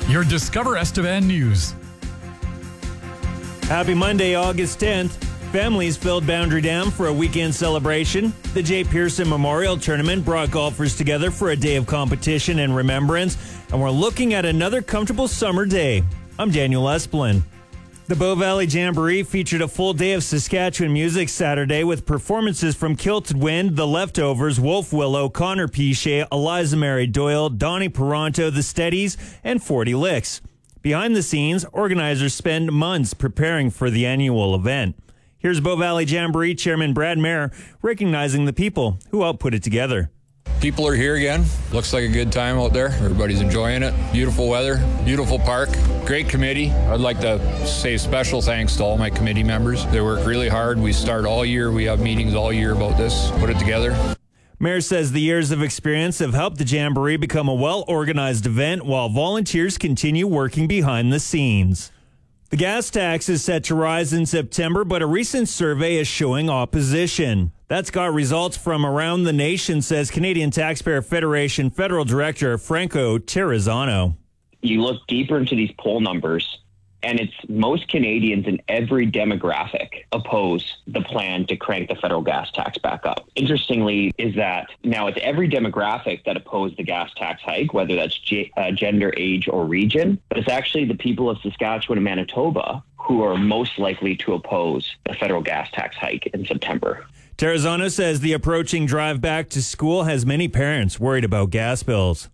your Discover Estevan news. Happy Monday, August 10th. Families filled Boundary Dam for a weekend celebration. The Jay Pearson Memorial Tournament brought golfers together for a day of competition and remembrance, and we're looking at another comfortable summer day. I'm Daniel Esplin. The Bow Valley Jamboree featured a full day of Saskatchewan music Saturday with performances from Kilted Wind, The Leftovers, Wolf Willow, Connor Piche, Eliza Mary Doyle, Donnie Peranto, The Steadies, and 40 Licks. Behind the scenes, organizers spend months preparing for the annual event. Here's Bow Valley Jamboree Chairman Brad Mayer recognizing the people who helped put it together. People are here again. Looks like a good time out there. Everybody's enjoying it. Beautiful weather, beautiful park, great committee. I'd like to say special thanks to all my committee members. They work really hard. We start all year. We have meetings all year about this, put it together. Mayor says the years of experience have helped the Jamboree become a well-organized event while volunteers continue working behind the scenes. The gas tax is set to rise in September, but a recent survey is showing opposition. That's got results from around the nation, says Canadian Taxpayer Federation Federal Director Franco Terrazzano. You look deeper into these poll numbers, and it's most Canadians in every demographic oppose the plan to crank the federal gas tax back up. Interestingly, is that now it's every demographic that opposed the gas tax hike, whether that's gender, age, or region, but it's actually the people of Saskatchewan and Manitoba who are most likely to oppose the federal gas tax hike in September. Terrazzano says the approaching drive back to school has many parents worried about gas bills.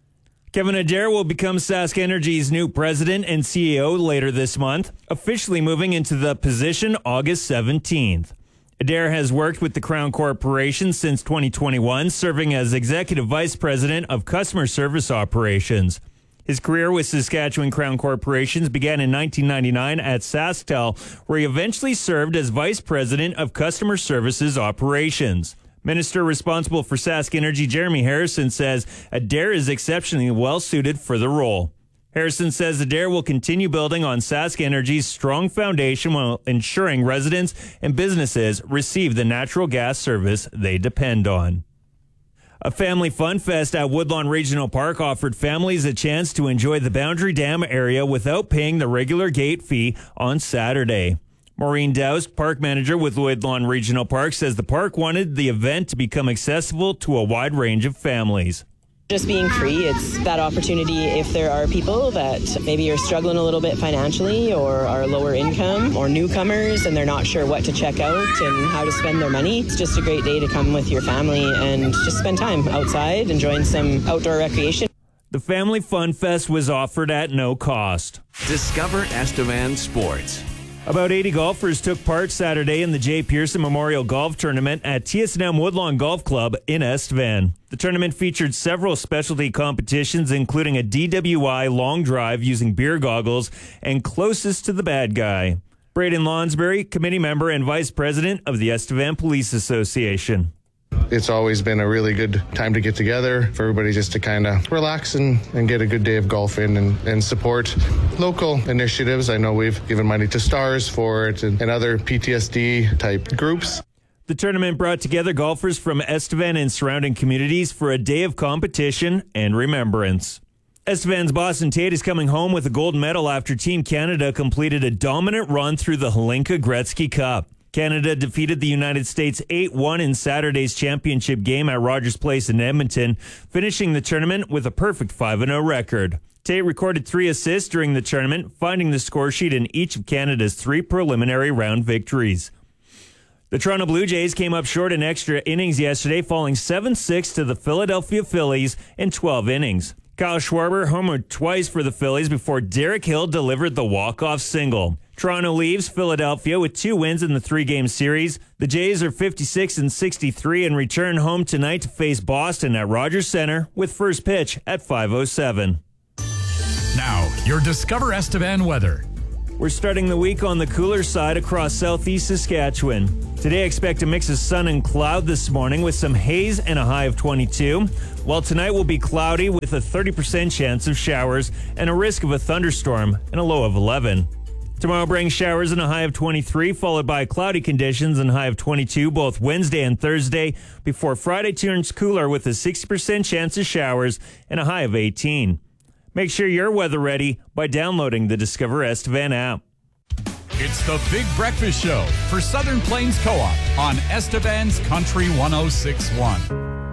Kevin Adair will become Sask Energy's new president and CEO later this month, officially moving into the position August 17th. Adair has worked with the Crown Corporation since 2021, serving as Executive Vice President of Customer Service Operations. His career with Saskatchewan Crown Corporations began in 1999 at SaskTel, where he eventually served as Vice President of Customer Services Operations. Minister responsible for Sask Energy, Jeremy Harrison, says Adair is exceptionally well suited for the role. Harrison says Adair will continue building on Sask Energy's strong foundation while ensuring residents and businesses receive the natural gas service they depend on. A family fun fest at Woodlawn Regional Park offered families a chance to enjoy the Boundary Dam area without paying the regular gate fee on Saturday. Maureen Doust, park manager with Woodlawn Regional Park, says the park wanted the event to become accessible to a wide range of families. Just being free, it's that opportunity if there are people that maybe are struggling a little bit financially or are lower income or newcomers and they're not sure what to check out and how to spend their money. It's just a great day to come with your family and just spend time outside, enjoying some outdoor recreation. The Family Fun Fest was offered at no cost. Discover Estevan Sports. About 80 golfers took part Saturday in the Jay Pearson Memorial Golf Tournament at TSNM Woodlawn Golf Club in Estevan. The tournament featured several specialty competitions, including a DWI long drive using beer goggles and closest to the bad guy. Braden Lonsbury, committee member and vice president of the Estevan Police Association. It's always been a really good time to get together for everybody just to kind of relax and get a good day of golf in and support local initiatives. I know we've given money to Stars for it and other PTSD type groups. The tournament brought together golfers from Estevan and surrounding communities for a day of competition and remembrance. Estevan's Boston Tate is coming home with a gold medal after Team Canada completed a dominant run through the Hlinka Gretzky Cup. Canada defeated the United States 8-1 in Saturday's championship game at Rogers Place in Edmonton, finishing the tournament with a perfect 5-0 record. Tate recorded 3 assists during the tournament, finding the score sheet in each of Canada's 3 preliminary round victories. The Toronto Blue Jays came up short in extra innings yesterday, falling 7-6 to the Philadelphia Phillies in 12 innings. Kyle Schwarber homered twice for the Phillies before Derek Hill delivered the walk-off single. Toronto leaves Philadelphia with 2 wins in the 3-game series. The Jays are 56-63 and return home tonight to face Boston at Rogers Center with first pitch at 5:07. Now, your Discover Estevan weather. We're starting the week on the cooler side across southeast Saskatchewan. Today, expect a mix of sun and cloud this morning with some haze and a high of 22. While tonight will be cloudy with a 30% chance of showers and a risk of a thunderstorm and a low of 11. Tomorrow brings showers and a high of 23, followed by cloudy conditions and high of 22 both Wednesday and Thursday, before Friday turns cooler with a 60% chance of showers and a high of 18. Make sure you're weather ready by downloading the Discover Estevan app. It's the Big Breakfast Show for Southern Plains Co-op on Estevan's Country 106.1.